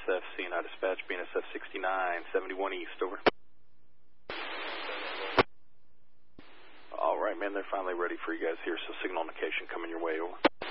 BNSF, CNI dispatch, BNSF 69, 71 East, over. All right, man, they're finally ready for you guys here, so signal indication coming your way, over.